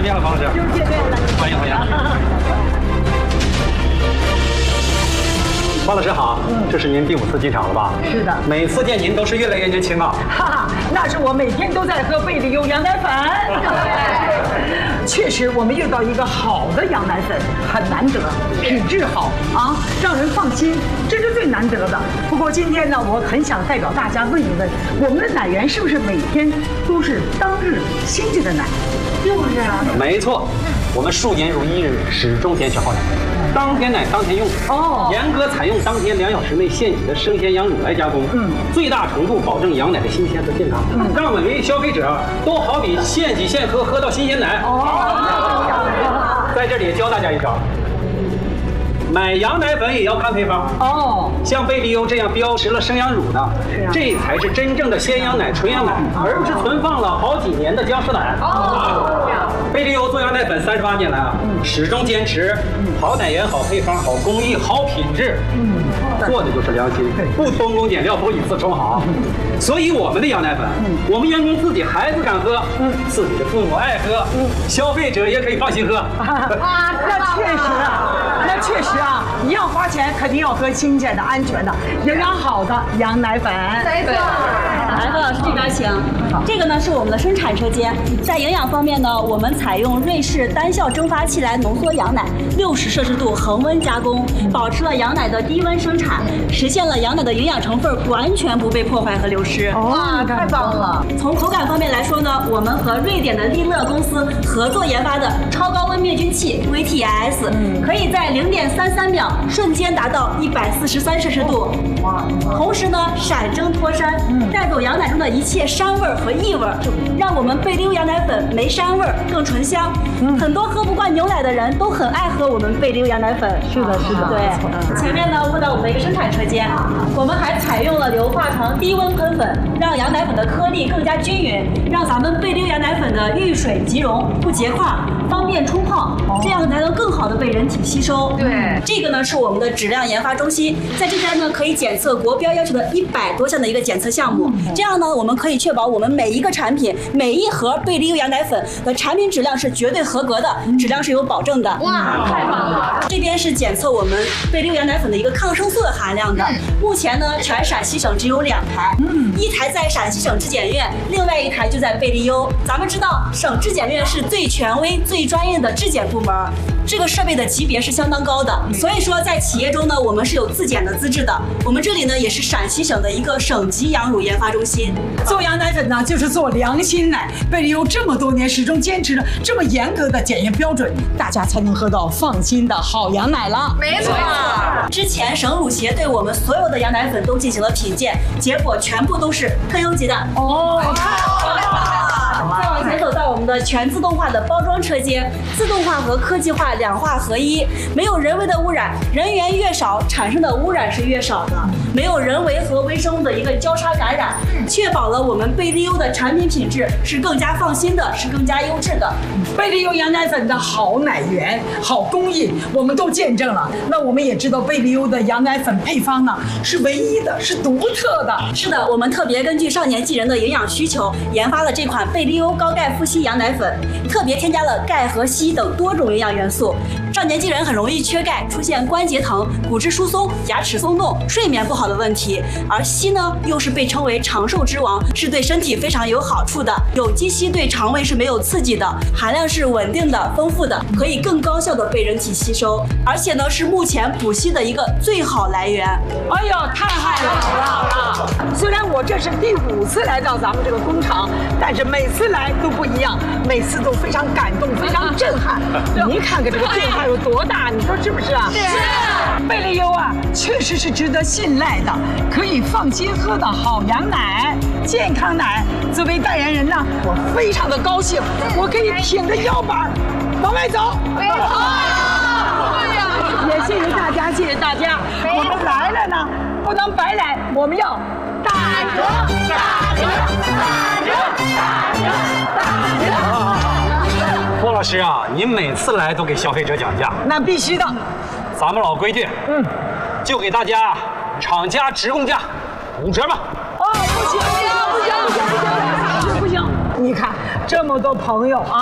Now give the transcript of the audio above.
见面了，方老师。 又见面了， 欢迎欢迎。方老师好，这是您第5次进场了吧？ 是的， 每次见您都是越来越年轻啊。 哈哈，那是我每天都在喝贝利优羊奶粉。确实，我们遇到一个好的羊奶粉很难得，品质好啊，让人放心，这是最难得的。不过今天呢，我很想代表大家问一问，我们的奶源是不是每天都是当日新鲜的奶？就是啊， 没错，我们数年如一日，始终坚持好奶，当天奶当天用。 哦， 严格采用当天2小时内现挤的生鲜羊乳来加工，最大程度保证羊奶的新鲜和健康，让每位消费者都好比现挤现喝，喝到新鲜奶。在这里教大家一招，买羊奶粉也要看配方。哦，像贝利优这样标识了生羊乳的，这才是真正的鲜羊奶、纯羊奶，而不是存放了好几年的僵尸奶。贝利优做羊奶粉38年来啊，始终坚持好奶源、好配方、好工艺、好品质，做的就是良心，不偷工减料，不以次充好。所以我们的羊奶粉，我们员工自己孩子敢喝，自己的父母爱喝，消费者也可以放心喝。 啊，那确实啊，那确实啊，你要花钱，肯定要喝新鲜的、安全的、营养好的羊奶粉。 没错。来，何老师这边请。这个呢是我们的生产车间，在营养方面呢，我们采用瑞士单效蒸发器来浓缩羊奶，60摄氏度恒温加工，保持了羊奶的低温生产，实现了羊奶的营养成分完全不被破坏和流失。 哇，太棒了！ 从口感方面来说呢，我们和瑞典的利乐公司合作研发的超高温灭菌器 VTS，可以在0.33秒瞬间达到143摄氏度。哇！同时呢，闪蒸脱膻，带走羊奶中的一切膻味和异味，让我们贝利优羊奶粉没膻味更醇香。很多喝不惯牛奶的人都很爱喝我们贝利优羊奶粉。 是的，是的。 对，前面呢问到我们的一个生产车间，我们还采用了硫化糖低温喷粉，让羊奶粉的颗粒更加均匀，让咱们贝利优羊奶粉的遇水即溶，不结块，方便冲泡，这样才能更好的被人体吸收。对，这个呢是我们的质量研发中心，在这边呢可以检测国标要求的100多项的一个检测项目，这样呢我们可以确保我们每一个产品、每一盒贝利优羊奶粉的产品质量是绝对合格的，质量是有保证的。哇，太棒了！这边是检测我们贝利优羊奶粉的一个抗生素的含量的，目前呢全陕西省只有2台，一台在陕西省质检院，另外一台就在贝利优。咱们知道省质检院是最权威、最专业的质检部门，这个设备的级别是相当高的，所以说在企业中呢，我们是有自检的资质的。我们这里呢也是陕西省的一个省级羊乳研发中心。 做羊奶粉呢，就是做良心奶。贝利优这么多年始终坚持着这么严格的检验标准，大家才能喝到放心的好羊奶了。 没错。之前省乳协对我们所有的羊奶粉都进行了品鉴，结果全部都是特优级的。哦，太好了。再往前走到我们的全自动化的包装车间，自动化和科技化2化合一，没有人为的污染，人员越少，产生的污染是越少的，没有人为和微生物的一个交叉感染，确保了我们贝利优的产品品质是更加放心的，是更加优质的。 贝利优羊奶粉的好奶源、好工艺，我们都见证了。那我们也知道贝利优的羊奶粉配方呢是唯一的，是独特的。 是的，我们特别根据少年纪人的营养需求，研发了这款贝利优高钙富硒羊奶粉，特别添加了钙和硒等多种营养元素。少年纪人很容易缺钙，出现关节疼、骨质疏松、牙齿松动、睡眠不好的问题，而硒呢又是被称为长寿之王，是对身体非常有好处的。有机硒对肠胃是没有刺激的，含量是稳定的、丰富的，可以更高效的被人体吸收，而且呢是目前补硒的一个最好来源。 哎呦，太好了！虽然我这是第5次来到咱们这个工厂，但是每次来都不一样，每次都非常感动，非常震撼。您看看这个变化有多大，你说是不是啊？是。贝利优啊，确实是值得信赖的，可以放心喝的好羊奶、健康奶。作为代言人呢，我非常的高兴，我可以挺着腰板往外走。也谢谢大家，谢谢大家。我们来了呢，不能白来，我们要打折，打折，打折，打折，打折。 郭老师啊，您每次来都给消费者讲价， 那必须的。 咱们老规矩，就给大家厂家直供价5折吧。 哦，不行，不行，不行，不行，不行！你看这么多朋友啊。